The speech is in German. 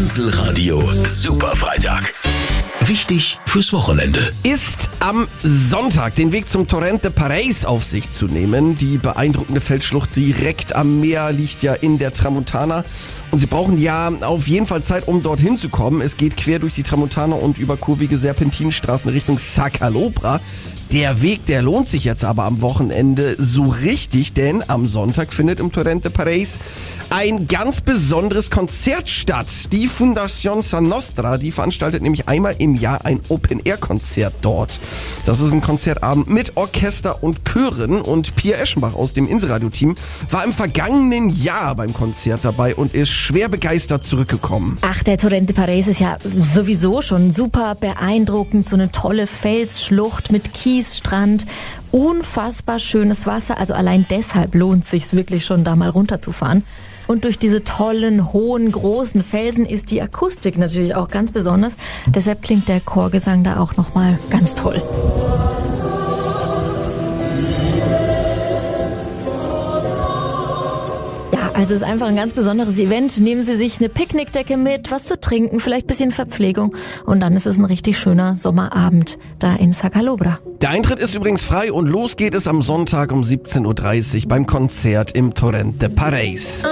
Inselradio Superfreitag. Wichtig fürs Wochenende. Ist am Sonntag den Weg zum Torrent de París auf sich zu nehmen. Die beeindruckende Felsschlucht direkt am Meer liegt ja in der Tramontana. Und Sie brauchen ja auf jeden Fall Zeit, um dorthin zu kommen. Es geht quer durch die Tramontana und über kurvige Serpentinstraßen Richtung Sa Calobra. Der Weg, der lohnt sich jetzt aber am Wochenende so richtig, denn am Sonntag findet im Torrent de París ein ganz besonderes Konzert statt. Die Fundación Sa Nostra, die veranstaltet nämlich einmal im Jahr ein Open-Air-Konzert dort. Das ist ein Konzertabend mit Orchester und Chören, und Pia Eschenbach aus dem Inselradio-Team war im vergangenen Jahr beim Konzert dabei und ist schwer begeistert zurückgekommen. Ach, der Torrent de París ist ja sowieso schon super beeindruckend. So eine tolle Felsschlucht mit Kiesstrand, unfassbar schönes Wasser. Also allein deshalb lohnt es sich wirklich schon, da mal runterzufahren. Und durch diese tollen, hohen, großen Felsen ist die Akustik natürlich auch ganz besonders. Deshalb klingt der Chorgesang da auch nochmal ganz toll. Also es ist einfach ein ganz besonderes Event. Nehmen Sie sich eine Picknickdecke mit, was zu trinken, vielleicht ein bisschen Verpflegung, und dann ist es ein richtig schöner Sommerabend da in Sa Calobra. Der Eintritt ist übrigens frei und los geht es am Sonntag um 17:30 Uhr beim Konzert im Torrent de París.